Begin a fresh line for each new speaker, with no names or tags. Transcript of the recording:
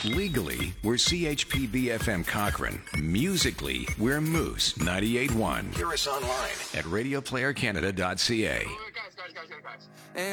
Legally, we're CHPB FM Cochrane. Musically, we're Moose 98.1. Hear us online at radioplayercanada.ca.
Guys.